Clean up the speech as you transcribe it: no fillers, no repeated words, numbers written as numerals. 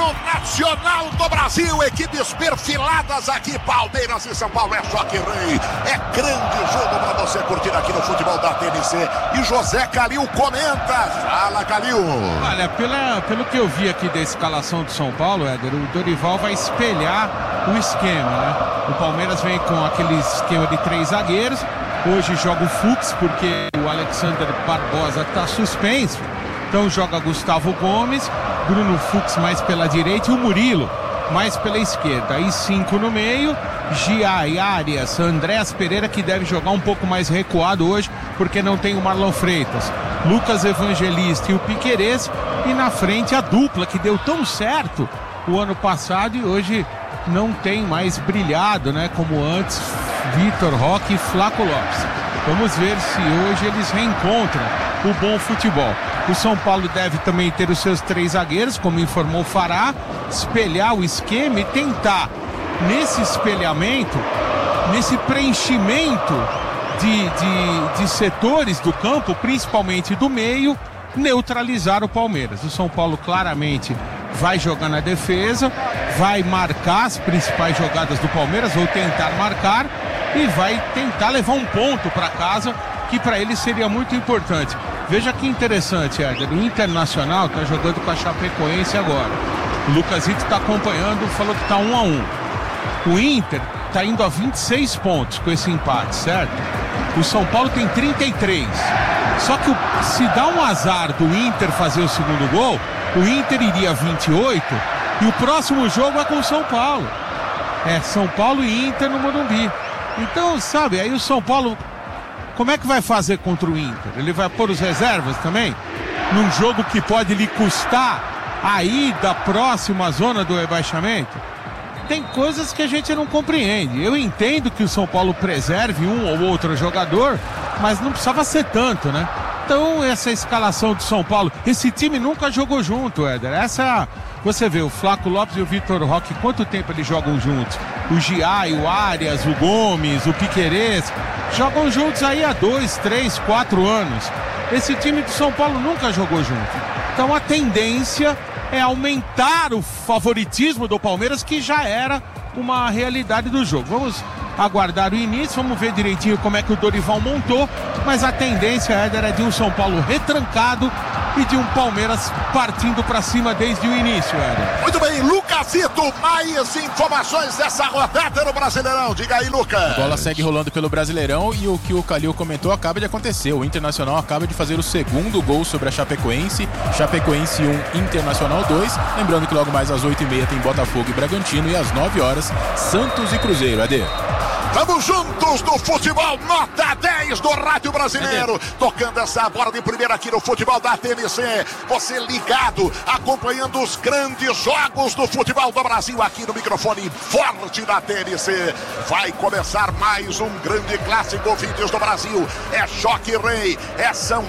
futebol nacional do Brasil, equipes perfiladas aqui, Palmeiras e São Paulo, é choque rei, é grande jogo para você curtir aqui no futebol da TNC. E José Calil comenta. Fala, Calil. Olha, pelo que eu vi aqui da escalação do São Paulo, Éder, o Dorival vai espelhar o esquema, né? O Palmeiras vem com aquele esquema de 3 zagueiros, hoje joga o Fux porque o Alexander Barbosa está suspenso, então joga Gustavo Gomes, Bruno Fux mais pela direita e o Murilo mais pela esquerda. Aí 5 no meio, Giai, Arias, Andréas Pereira, que deve jogar um pouco mais recuado hoje porque não tem o Marlon Freitas, Lucas Evangelista e o Piquerez, e na frente a dupla que deu tão certo o ano passado e hoje não tem mais brilhado, né, como antes, Vitor Roque e Flaco Lopes. Vamos ver se hoje eles reencontram o bom futebol. O São Paulo deve também ter os seus 3 zagueiros, como informou o Fará, espelhar o esquema e tentar, nesse espelhamento, nesse preenchimento de setores do campo, principalmente do meio, neutralizar o Palmeiras. O São Paulo claramente vai jogar na defesa, vai marcar as principais jogadas do Palmeiras, ou tentar marcar, e vai tentar levar um ponto para casa, que para ele seria muito importante. Veja que interessante, Éder, o Internacional está jogando com a Chapecoense agora. O Lucasito está acompanhando, falou que está 1-1. O Inter está indo a 26 pontos com esse empate, certo? O São Paulo tem 33. Só que se dá um azar do Inter fazer o segundo gol, o Inter iria a 28 e o próximo jogo é com o São Paulo. É São Paulo e Inter no Morumbi. Então, sabe, aí o São Paulo, como é que vai fazer contra o Inter? Ele vai pôr os reservas também? Num jogo que pode lhe custar a ida próxima à zona do rebaixamento? Tem coisas que a gente não compreende. Eu entendo que o São Paulo preserve um ou outro jogador, mas não precisava ser tanto, né? Então, essa escalação do São Paulo, esse time nunca jogou junto, Éder. Você vê, o Flaco Lopes e o Vitor Roque, quanto tempo eles jogam juntos? O Giai, o Arias, o Gomes, o Piquerez, jogam juntos aí há 2, 3, 4 anos. Esse time do São Paulo nunca jogou junto. Então, a tendência é aumentar o favoritismo do Palmeiras, que já era uma realidade do jogo. Vamos aguardar o início, vamos ver direitinho como é que o Dorival montou, mas a tendência, Éder, é de um São Paulo retrancado e de um Palmeiras partindo para cima desde o início, Éder. Muito bem, Lucasito, mais informações dessa rodada no Brasileirão. Diga aí, Lucas. A bola segue rolando pelo Brasileirão e o que o Calil comentou acaba de acontecer. O Internacional acaba de fazer o segundo gol sobre a Chapecoense. Chapecoense 1, Internacional 2. Lembrando que logo mais às 8h30 tem Botafogo e Bragantino e às 9 horas Santos e Cruzeiro. Ade. Vamos juntos no futebol, nota 10 do Rádio Brasileiro, tocando essa bola de primeira aqui no futebol da TNC. Você ligado, acompanhando os grandes jogos do futebol do Brasil aqui no microfone forte da TNC. Vai começar mais um grande clássico, Vídeos do Brasil. É choque rei, é São